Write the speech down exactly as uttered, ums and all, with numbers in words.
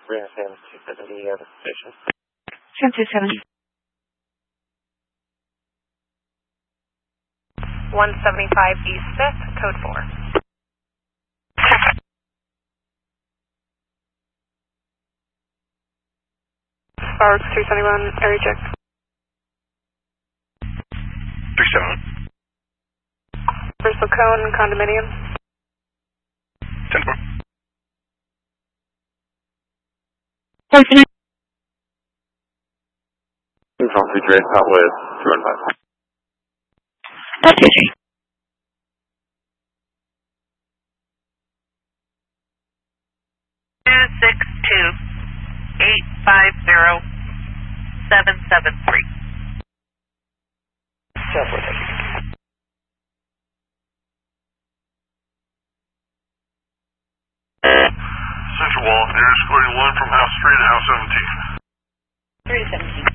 Bring us in two seventy at the station. Sam two seventy. one seventy-five East fifth, code four. Sparks three seventy-one, area check. three seven. Bristol Cone, condominium. ten four. Control three Dre, Southwest two one five. That's easy. two six two, eight five zero, seven seven three. Central Wall, air escorting one from House three to House seventeen. three seventeen.